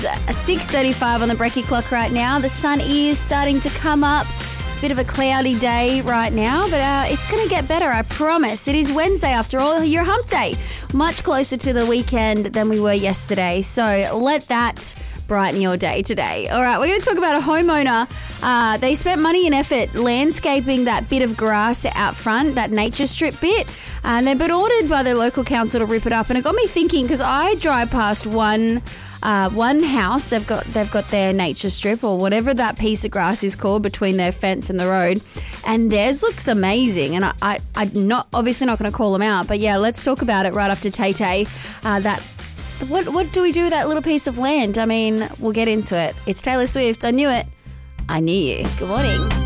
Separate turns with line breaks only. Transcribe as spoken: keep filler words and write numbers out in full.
six thirty-five on the Brekkie clock right now. The sun is starting to come up. It's a bit of a cloudy day right now, but uh, it's going to get better, I promise. It is Wednesday, after all, your hump day. Much closer to the weekend than we were yesterday. So let that brighten your day today. All right, we're going to talk about a homeowner. Uh, they spent money and effort landscaping that bit of grass out front, that nature strip bit, and they've been ordered by the local council to rip it up. And it got me thinking, because I drive past one uh, one house. They've got they've got their nature strip, or whatever that piece of grass is called, between their fence and the road, and theirs looks amazing. And I, I I'm not obviously not going to call them out, but yeah, let's talk about it right after Tay Tay. Uh, that. What what do we do with that little piece of land? I mean, we'll get into it. It's Taylor Swift. I knew it. I knew you. Good morning.